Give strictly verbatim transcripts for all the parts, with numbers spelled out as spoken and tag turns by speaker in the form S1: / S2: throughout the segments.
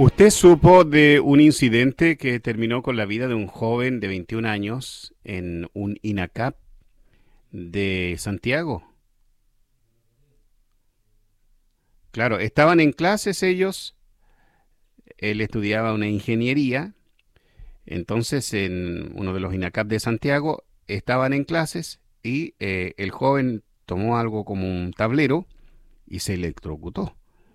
S1: ¿Usted supo de un incidente que terminó con la vida de un joven de veintiún años en un INACAP de Santiago? Claro, estaban en clases ellos, él estudiaba una ingeniería, entonces en uno de los INACAP de Santiago estaban en clases y eh, el joven tomó algo como un tablero y se electrocutó.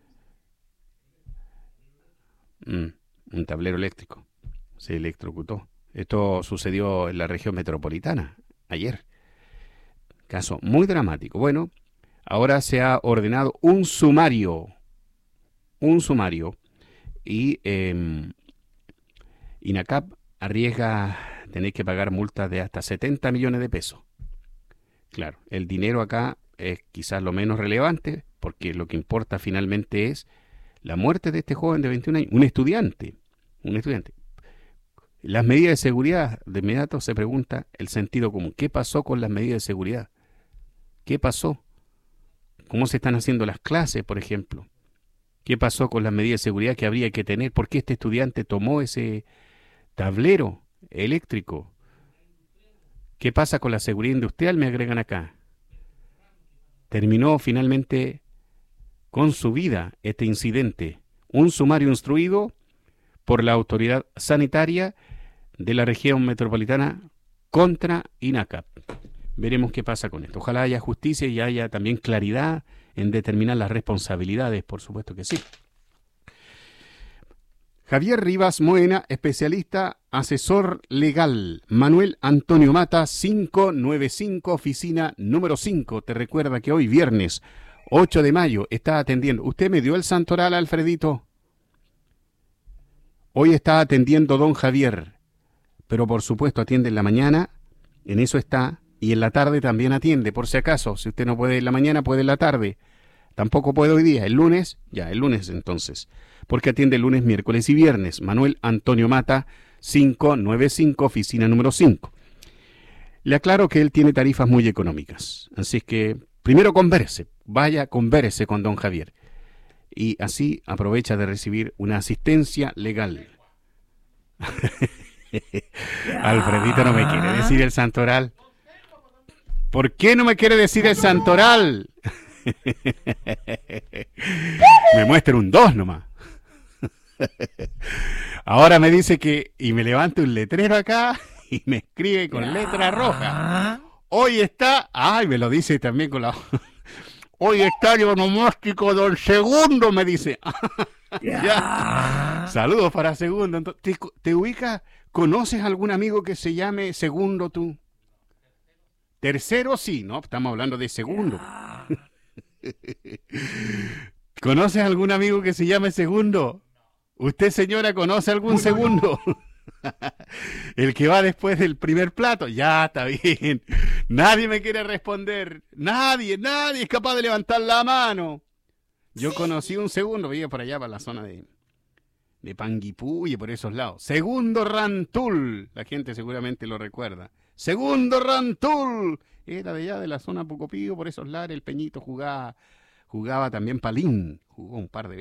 S1: Mm, un tablero eléctrico. Se electrocutó. Esto sucedió en la región metropolitana ayer. Caso muy dramático. Bueno, ahora se ha ordenado un sumario. Un sumario. Y eh, INACAP arriesga tener que pagar multas de hasta setenta millones de pesos. Claro, el dinero acá es quizás lo menos relevante, porque lo que importa finalmente es la muerte de este joven de veintiún años, un estudiante, un estudiante. Las medidas de seguridad, de inmediato se pregunta el sentido común. ¿Qué pasó con las medidas de seguridad? ¿Qué pasó? ¿Cómo se están haciendo las clases, por ejemplo? ¿Qué pasó con las medidas de seguridad que habría que tener? ¿Por qué este estudiante tomó ese tablero eléctrico? ¿Qué pasa con la seguridad industrial? Me agregan acá. Terminó finalmente con su vida este incidente. Un sumario instruido por la autoridad sanitaria de la región metropolitana contra INACAP. Veremos qué pasa con esto. Ojalá haya justicia y haya también claridad en determinar las responsabilidades, por supuesto que sí. Javier Rivas Moena, especialista, asesor legal. Manuel Antonio Mata, quinientos noventa y cinco, oficina número cinco. Te recuerda que hoy, viernes ocho de mayo, está atendiendo. ¿Usted me dio el santoral, Alfredito? Hoy está atendiendo don Javier, pero por supuesto atiende en la mañana, en eso está, y en la tarde también atiende, por si acaso. Si usted no puede en la mañana, puede en la tarde. Tampoco puede hoy día. El lunes, ya, el lunes entonces. Porque atiende lunes, miércoles y viernes. Manuel Antonio Mata, quinientos noventa y cinco, oficina número cinco. Le aclaro que él tiene tarifas muy económicas. Así es que primero converse, vaya, converse con don Javier. Y así aprovecha de recibir una asistencia legal. Alfredito no me quiere decir el santoral. ¿Por qué no me quiere decir el santoral? Me muestra un dos nomás. Ahora me dice que, y me levanta un letrero acá y me escribe con letra roja. Hoy está, ay, me lo dice también con la... Hoy está el onomástico don Segundo, me dice. Ya. Saludos para Segundo. ¿Te, te ubicas? ¿Conoces algún amigo que se llame Segundo tú? Tercero sí, ¿no? Estamos hablando de Segundo. ¿Conoces algún amigo que se llame Segundo? ¿Usted, señora, conoce algún Segundo? El que va después del primer plato. Ya, está bien. Nadie me quiere responder. Nadie, nadie es capaz de levantar la mano. Yo sí conocí un Segundo, vivía por allá, para la zona de, de Panguipú y por esos lados. Segundo Rantul. La gente seguramente lo recuerda. Segundo Rantul. Era de allá de la zona Pucopío, por esos lares. El Peñito jugaba, jugaba también palín. Jugó un par de veces.